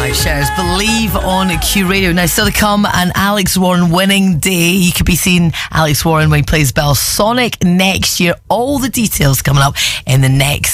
right, Cher's Believe on Q Radio. Now, still to come, an Alex Warren winning day. You could be seeing Alex Warren when he plays Belsonic next year. All the details coming up in the next